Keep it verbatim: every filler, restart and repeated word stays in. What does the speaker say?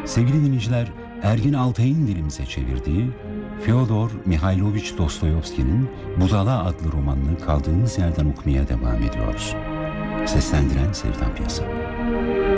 Sevgili dinleyiciler, Ergin Altay'ın dilimize çevirdiği Fyodor Mihailovich Dostoyevski'nin Budala adlı romanını kaldığımız yerden okumaya devam ediyoruz. Seslendiren Sevdan Piyasa.